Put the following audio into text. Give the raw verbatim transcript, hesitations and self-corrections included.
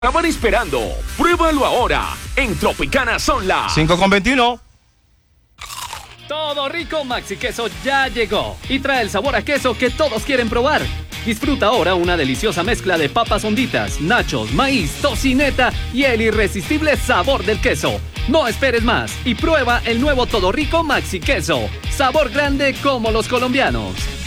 Estaban esperando. Pruébalo ahora. En Tropicana son las cinco con veintiuno. Todo Rico Maxi Queso ya llegó y trae el sabor a queso que todos quieren probar. Disfruta ahora una deliciosa mezcla de papas honditas, nachos, maíz, tocineta y el irresistible sabor del queso. No esperes más y prueba el nuevo Todo Rico Maxi Queso. Sabor grande como los colombianos.